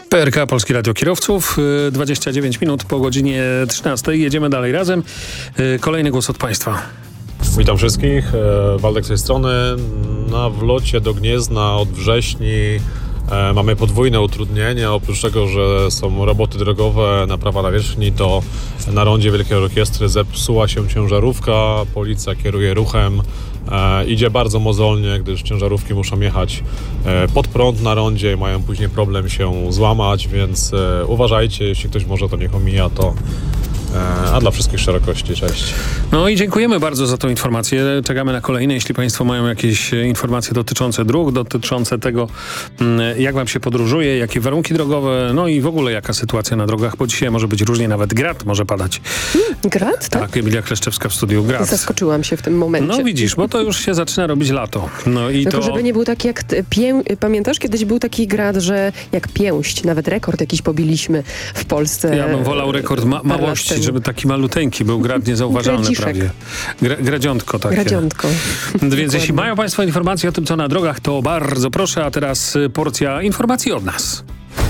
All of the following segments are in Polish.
PRK Polskie Radio Kierowców, 29 minut po godzinie 13. Jedziemy dalej razem. Kolejny głos od Państwa. Witam wszystkich, Waldek z tej strony. Na wlocie do Gniezna od wrześni mamy podwójne utrudnienie. Oprócz tego, że są roboty drogowe, naprawa nawierzchni, to na rondzie Wielkiej Orkiestry zepsuła się ciężarówka. Policja kieruje ruchem. Idzie bardzo mozolnie, gdyż ciężarówki muszą jechać pod prąd na rondzie i mają później problem się złamać, więc uważajcie, jeśli ktoś może, to niech omija to. A dla wszystkich szerokości, cześć. No i dziękujemy bardzo za tą informację. Czekamy na kolejne. Jeśli Państwo mają jakieś informacje dotyczące dróg, dotyczące tego, jak Wam się podróżuje, jakie warunki drogowe, no i w ogóle jaka sytuacja na drogach, bo dzisiaj może być różnie, nawet grad może padać. Grad, tak? Tak, Emilia Kleszczewska w studiu. Grad. Zaskoczyłam się w tym momencie. No widzisz, bo to już się zaczyna robić lato. No i tylko to... żeby nie był taki jak pamiętasz, kiedyś był taki grad, że jak pięść, nawet rekord jakiś pobiliśmy w Polsce. Ja bym wolał rekord małości, żeby taki maluteńki był, grad niezauważalny prawie. Gradziątko takie. Gradziątko. Więc jeśli mają Państwo informacje o tym, co na drogach, to bardzo proszę, a teraz porcja informacji od nas.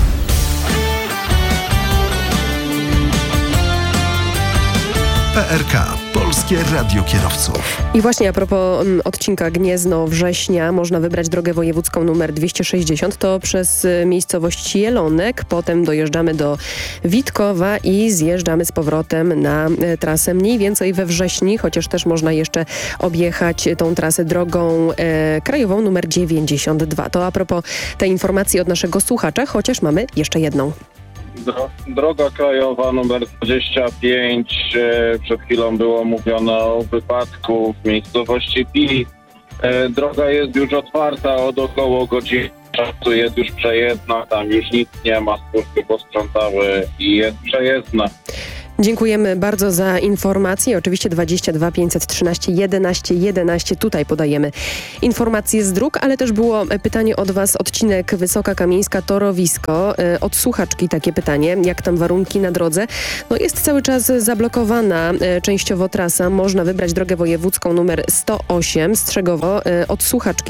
PRK Polskie Radio Kierowców. I właśnie a propos odcinka Gniezno-Września, można wybrać drogę wojewódzką numer 260. To przez miejscowość Jelonek. Potem dojeżdżamy do Witkowa i zjeżdżamy z powrotem na trasę mniej więcej we Wrześni, chociaż też można jeszcze objechać tą trasę drogą krajową numer 92. To a propos tej informacji od naszego słuchacza, chociaż mamy jeszcze jedną. Droga krajowa numer 25, przed chwilą było mówione o wypadku w miejscowości Pi. Droga jest już otwarta od około godziny czasu, jest już przejezdna, tam już nic nie ma, służby posprzątały i jest przejezdna. Dziękujemy bardzo za informacje. Oczywiście 22 513 11 11. Tutaj podajemy informacje z dróg, ale też było pytanie od Was, odcinek Wysoka Kamieńska Torowisko. Od słuchaczki takie pytanie, jak tam warunki na drodze? No jest cały czas zablokowana częściowo trasa. Można wybrać drogę wojewódzką numer 108 Strzegowo. Od słuchaczki